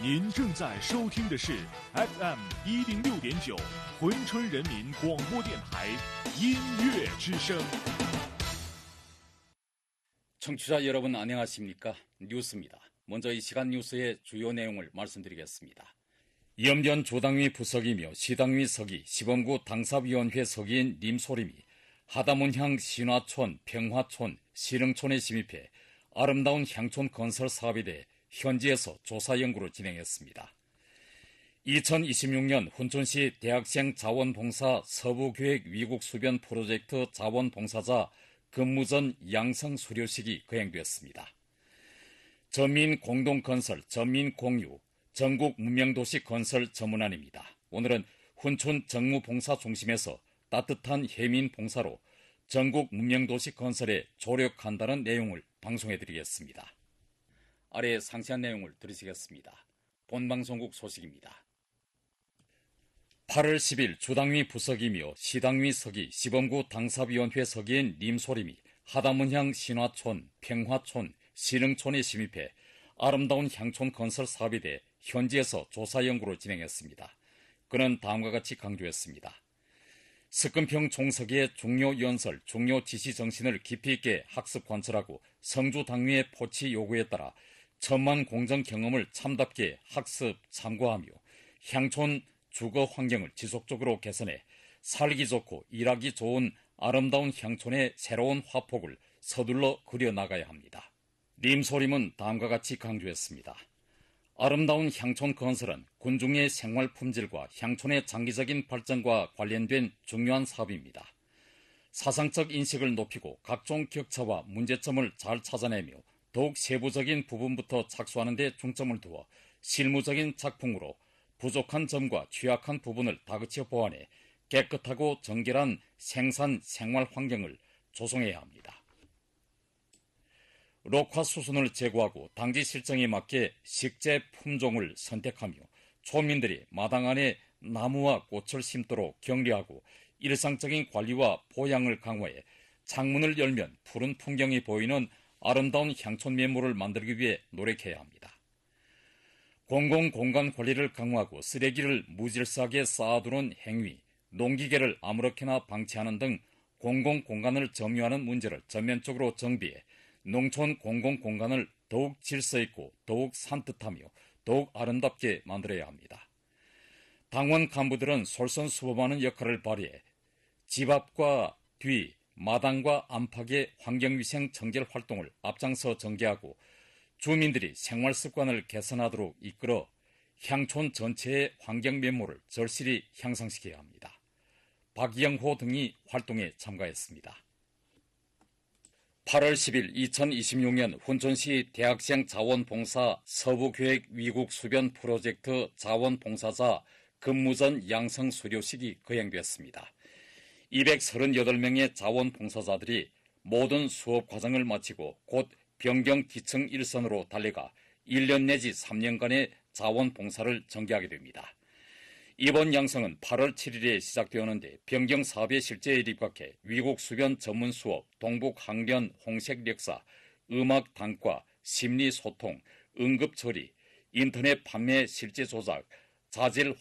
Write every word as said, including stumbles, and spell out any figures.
您正在收听的是 F M 一零六点九珲春人民广播电台音乐之声。 청취자 여러분 안녕하십니까? 뉴스입니다. 먼저 이 시간 뉴스의 주요 내용을 말씀드리겠습니다. 염전 조당위 부석이며 시당위 서기, 시범구 당사위원회 서기인 님소림이 하다문향 신화촌, 평화촌, 시릉촌에 침입해 아름다운 향촌 건설 사업에 대해 현지에서 조사 연구를 진행했습니다. 이천이십육 년 훈천시 대학생 자원봉사 서부교획 위국수변 프로젝트 자원봉사자 근무전 양성 수료식이 거행됐습니다. 전민공동건설, 전민공유, 전국 문명도시 건설 전문안입니다. 오늘은 훈촌 정무봉사 중심에서 따뜻한 해민봉사로 전국 문명도시 건설에 조력한다는 내용을 방송해드리겠습니다. 아래 상세한 내용을 들으시겠습니다. 본방송국 소식입니다. 팔월 십일 주당위 부석이며 시당위 서기, 시범구 당사위원회 서기인 님소림이 하다문향 신화촌, 평화촌, 시릉촌에 침입해 아름다운 향촌 건설 사업에 대해 현지에서 조사 연구를 진행했습니다. 그는 다음과 같이 강조했습니다. 석금평 총서기의 중요 연설, 중요 지시 정신을 깊이 있게 학습 관철하고 성주 당위의 포치 요구에 따라 천만 공정 경험을 참답게 학습 참고하며 향촌 주거 환경을 지속적으로 개선해 살기 좋고 일하기 좋은 아름다운 향촌의 새로운 화폭을 서둘러 그려나가야 합니다. 님소림은 다음과 같이 강조했습니다. 아름다운 향촌 건설은 군중의 생활 품질과 향촌의 장기적인 발전과 관련된 중요한 사업입니다. 사상적 인식을 높이고 각종 격차와 문제점을 잘 찾아내며 더욱 세부적인 부분부터 착수하는 데 중점을 두어 실무적인 작품으로 부족한 점과 취약한 부분을 다그쳐 보완해 깨끗하고 정결한 생산 생활 환경을 조성해야 합니다. 록화 수순을 제고하고 당지 실정에 맞게 식재 품종을 선택하며 초민들이 마당 안에 나무와 꽃을 심도록 격려하고 일상적인 관리와 보양을 강화해 창문을 열면 푸른 풍경이 보이는 아름다운 향촌 매물을 만들기 위해 노력해야 합니다. 공공공간 관리를 강화하고 쓰레기를 무질서하게 쌓아두는 행위, 농기계를 아무렇게나 방치하는 등 공공공간을 점유하는 문제를 전면적으로 정비해 농촌 공공공간을 더욱 질서있고 더욱 산뜻하며 더욱 아름답게 만들어야 합니다. 당원 간부들은 솔선수범하는 역할을 발휘해 집 앞과 뒤, 마당과 안팎의 환경위생 청결 활동을 앞장서 전개하고 주민들이 생활습관을 개선하도록 이끌어 향촌 전체의 환경 면모를 절실히 향상시켜야 합니다. 박영호 등이 활동에 참가했습니다. 팔월 십일 이천이십육 년 훈천시 대학생 자원봉사 서부교획 위국수변 프로젝트 자원봉사자 근무전 양성 수료식이 거행됐습니다. 이백삼십팔 명의 자원봉사자들이 모든 수업 과정을 마치고 곧 변경 기층 일선으로 달려가 일 년 내지 삼 년간의 자원봉사를 전개하게 됩니다. 이번 양성은 팔월 칠일에 시작되었는데 변경 사업에 실제에 입각해 위국수변 전문 수업, 동북항변 홍색력사, 음악 단과, 심리소통, 응급처리, 인터넷 판매 실제 조작, 자질